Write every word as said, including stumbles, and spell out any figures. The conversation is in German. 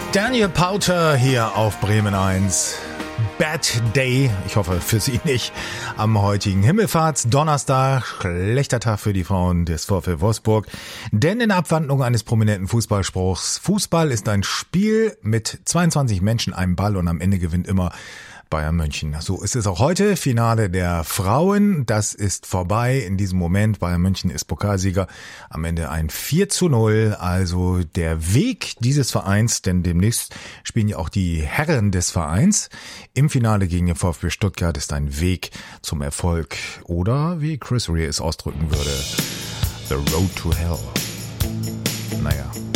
Daniel Powter hier auf Bremen eins. Bad Day, ich hoffe für Sie nicht, am heutigen Himmelfahrtsdonnerstag. Schlechter Tag für die Frauen des VfL Wolfsburg. Denn in Abwandlung eines prominenten Fußballspruchs, Fußball ist ein Spiel mit zweiundzwanzig Menschen, einem Ball und am Ende gewinnt immer Bayern München. So ist es auch heute. Finale der Frauen. Das ist vorbei in diesem Moment. Bayern München ist Pokalsieger. Am Ende ein vier zu null. Also der Weg dieses Vereins, denn demnächst spielen ja auch die Herren des Vereins im Finale gegen den VfB Stuttgart, ist ein Weg zum Erfolg. Oder wie Chris Rea es ausdrücken würde, The Road to Hell. Naja.